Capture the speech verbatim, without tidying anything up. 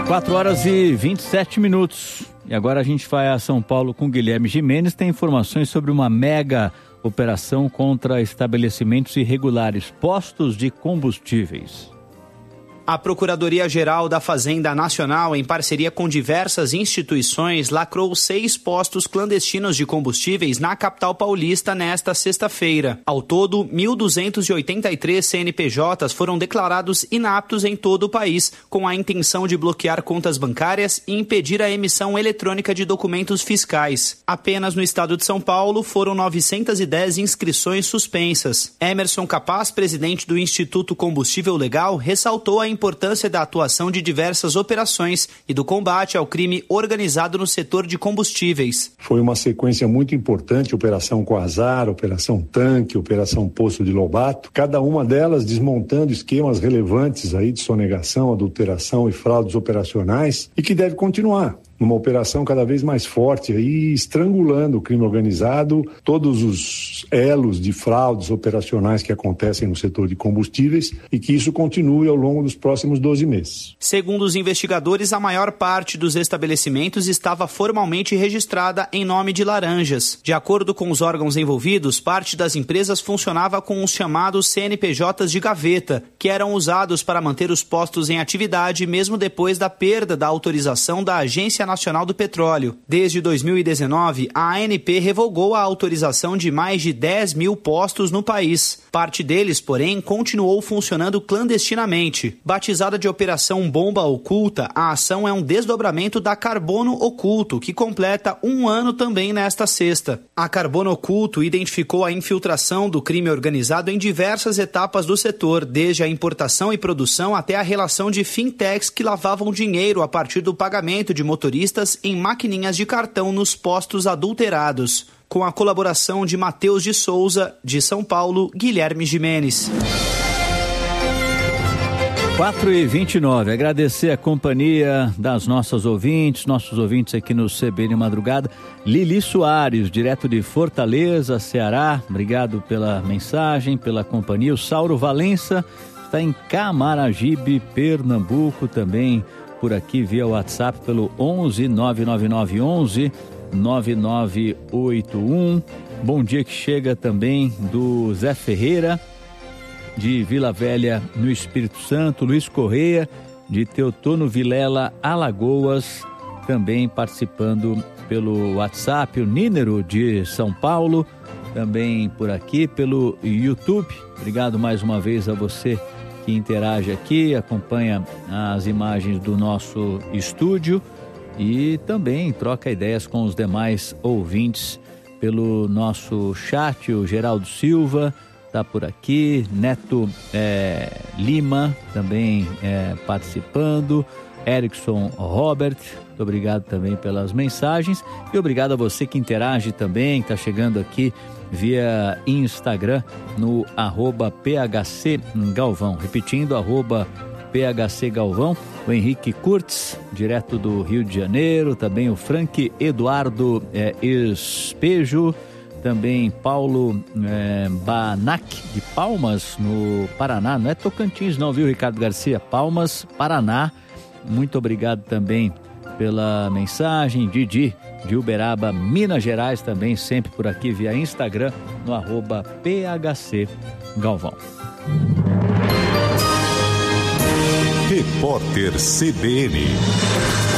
quatro horas e vinte e sete minutos. E agora a gente vai a São Paulo com Guilherme Gimenez. Tem informações sobre uma mega operação contra estabelecimentos irregulares, postos de combustíveis. A Procuradoria-Geral da Fazenda Nacional, em parceria com diversas instituições, lacrou seis postos clandestinos de combustíveis na capital paulista nesta sexta-feira. Ao todo, mil duzentos e oitenta e três C N P Js foram declarados inaptos em todo o país, com a intenção de bloquear contas bancárias e impedir a emissão eletrônica de documentos fiscais. Apenas no estado de São Paulo foram novecentas e dez inscrições suspensas. Emerson Capaz, presidente do Instituto Combustível Legal, ressaltou a importância da atuação de diversas operações e do combate ao crime organizado no setor de combustíveis. Foi uma sequência muito importante, Operação Quasar, Operação Tanque, Operação Poço de Lobato, cada uma delas desmontando esquemas relevantes aí de sonegação, adulteração e fraudes operacionais e que deve continuar. Uma operação cada vez mais forte aí, estrangulando o crime organizado, todos os elos de fraudes operacionais que acontecem no setor de combustíveis e que isso continue ao longo dos próximos doze meses. Segundo os investigadores, a maior parte dos estabelecimentos estava formalmente registrada em nome de laranjas. De acordo com os órgãos envolvidos, parte das empresas funcionava com os chamados C N P Js de gaveta, que eram usados para manter os postos em atividade mesmo depois da perda da autorização da Agência Nacional do Petróleo. Desde dois mil e dezenove, a ANP revogou a autorização de mais de dez mil postos no país. Parte deles, porém, continuou funcionando clandestinamente. Batizada de Operação Bomba Oculta, a ação é um desdobramento da Carbono Oculto, que completa um ano também nesta sexta. A Carbono Oculto identificou a infiltração do crime organizado em diversas etapas do setor, desde a importação e produção até a relação de fintechs que lavavam dinheiro a partir do pagamento de motoristas em maquininhas de cartão nos postos adulterados. Com a colaboração de Matheus de Souza, de São Paulo, Guilherme Gimenez. quatro e vinte e nove, agradecer a companhia das nossas ouvintes, nossos ouvintes aqui no C B N Madrugada. Lili Soares, direto de Fortaleza, Ceará, obrigado pela mensagem, pela companhia. O Sauro Valença está em Camaragibe, Pernambuco, também por aqui via WhatsApp pelo onze nove nove nove onze nove nove oito um. Bom dia que chega também do Zé Ferreira, de Vila Velha, no Espírito Santo. Luiz Correia, de Teotono Vilela, Alagoas, também participando pelo WhatsApp. O Nínero, de São Paulo, também por aqui pelo YouTube. Obrigado mais uma vez a você que interage aqui, acompanha as imagens do nosso estúdio e também troca ideias com os demais ouvintes pelo nosso chat. O Geraldo Silva está por aqui, Neto é, Lima também é, participando, Erickson Robert, muito obrigado também pelas mensagens e obrigado a você que interage também, que está chegando aqui via Instagram no arroba P H C Galvão, repetindo, arroba P H C Galvão. O Henrique Kurtz, direto do Rio de Janeiro, também o Frank Eduardo é, Espejo, também Paulo é, Banac, de Palmas, no Paraná, não é Tocantins não, viu, Ricardo Garcia? Palmas, Paraná, muito obrigado também pela mensagem. Didi, de Uberaba, Minas Gerais, também sempre por aqui via Instagram, no arroba P H C Galvão. Repórter C B N.